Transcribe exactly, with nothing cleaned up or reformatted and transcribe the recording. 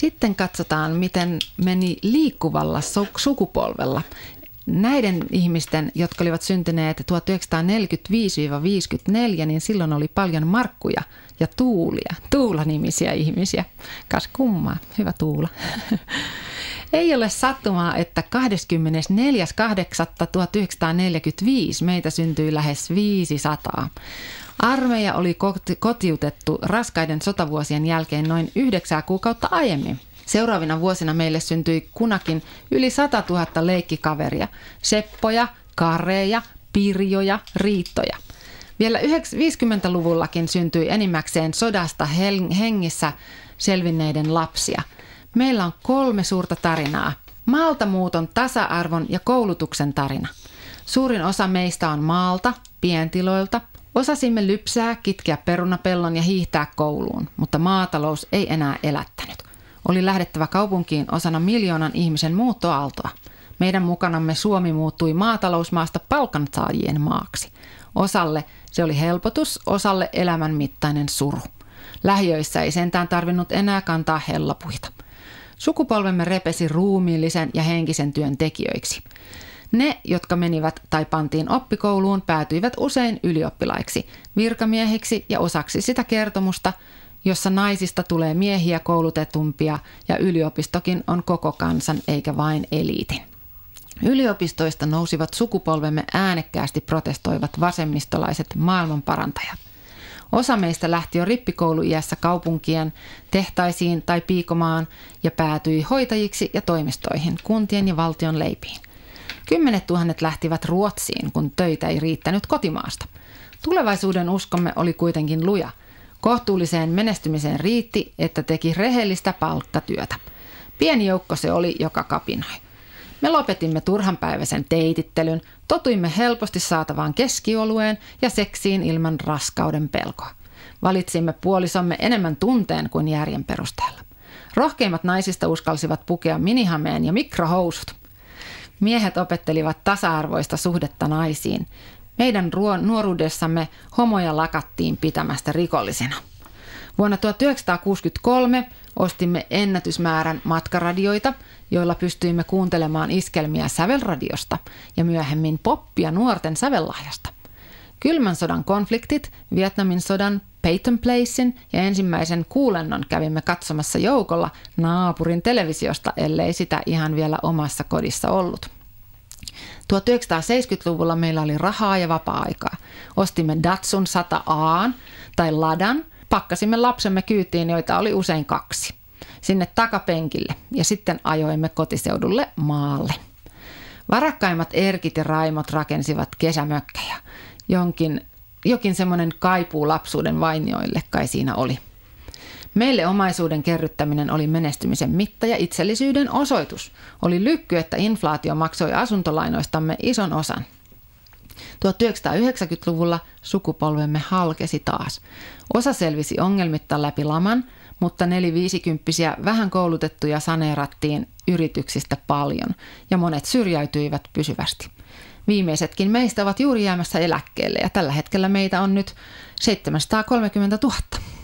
Sitten katsotaan, miten meni liikkuvalla sukupolvella. Näiden ihmisten, jotka olivat syntyneet tuhatyhdeksänsataaneljäkymmentäviisi viisikymmentäneljä, niin silloin oli paljon Markkuja ja Tuulia, Tuula-nimisiä ihmisiä. Kas kummaa, hyvä Tuula. Ei ole sattumaa, että kahdeskymmenesneljäs kahdeksatta tuhatyhdeksänsataaneljäkymmentäviisi meitä syntyi lähes viisisataa. Armeija oli kotiutettu raskaiden sotavuosien jälkeen noin yhdeksää kuukautta aiemmin. Seuraavina vuosina meille syntyi kunakin yli satatuhatta leikkikaveria, seppoja, kareja, pirjoja, riittoja. Vielä viisikymmentäluvullakin syntyi enimmäkseen sodasta hengissä selvinneiden lapsia. Meillä on kolme suurta tarinaa. Maaltamuuton, tasa-arvon ja koulutuksen tarina. Suurin osa meistä on maalta, pientiloilta. Osasimme lypsää, kitkeä perunapellon ja hiihtää kouluun, mutta maatalous ei enää elättänyt. Oli lähdettävä kaupunkiin osana miljoonan ihmisen muuttoaaltoa. Meidän mukanamme Suomi muuttui maatalousmaasta palkansaajien maaksi. Osalle se oli helpotus, osalle elämän mittainen suru. Lähiöissä ei sentään tarvinnut enää kantaa hellapuita. Sukupolvemme repesi ruumiillisen ja henkisen työn tekijöiksi. Ne, jotka menivät tai pantiin oppikouluun, päätyivät usein ylioppilaiksi, virkamiehiksi ja osaksi sitä kertomusta, jossa naisista tulee miehiä koulutetumpia ja yliopistokin on koko kansan eikä vain eliitin. Yliopistoista nousivat sukupolvemme äänekkäästi protestoivat vasemmistolaiset maailmanparantajat. Osa meistä lähti jo rippikouluiässä kaupunkien, tehtaisiin tai piikomaan ja päätyi hoitajiksi ja toimistoihin, kuntien ja valtion leipiin. Kymmenet tuhannet lähtivät Ruotsiin, kun töitä ei riittänyt kotimaasta. Tulevaisuuden uskomme oli kuitenkin luja. Kohtuulliseen menestymiseen riitti, että teki rehellistä palkkatyötä. Pieni joukko se oli, joka kapinoi. Me lopetimme turhanpäiväisen teitittelyn, totuimme helposti saatavaan keskiolueen ja seksiin ilman raskauden pelkoa. Valitsimme puolisomme enemmän tunteen kuin järjen perusteella. Rohkeimmat naisista uskalsivat pukea minihameen ja mikrohousut. Miehet opettelivat tasa-arvoista suhdetta naisiin. Meidän nuoruudessamme homoja lakattiin pitämästä rikollisina. Vuonna tuhatyhdeksänsataakuusikymmentäkolme ostimme ennätysmäärän matkaradioita, joilla pystyimme kuuntelemaan iskelmiä sävelradiosta ja myöhemmin poppia nuorten sävellahjasta. Kylmän sodan konfliktit, Vietnamin sodan, Peyton Placen ja ensimmäisen kuulennon kävimme katsomassa joukolla naapurin televisiosta, ellei sitä ihan vielä omassa kodissa ollut. tuhatyhdeksänsataaseitsemänkymmentäluvulla meillä oli rahaa ja vapaa-aikaa. Ostimme Datsun sata A tai Ladan, pakkasimme lapsemme kyytiin, joita oli usein kaksi, sinne takapenkille ja sitten ajoimme kotiseudulle maalle. Varakkaimmat Erkit ja Raimot rakensivat kesämökkejä. Jonkin, jokin semmoinen kaipuu lapsuuden vainioille kai siinä oli. Meille omaisuuden kerryttäminen oli menestymisen mitta ja itsellisyyden osoitus. Oli lykky, että inflaatio maksoi asuntolainoistamme ison osan. tuhatyhdeksänsataayhdeksänkymmentäluvulla sukupolvemme halkesi taas. Osa selvisi ongelmitta läpi laman, mutta neliviisikymppisiä vähän koulutettuja saneerattiin yrityksistä paljon ja monet syrjäytyivät pysyvästi. Viimeisetkin meistä ovat juuri jäämässä eläkkeelle ja tällä hetkellä meitä on nyt seitsemänsataakolmekymmentätuhatta.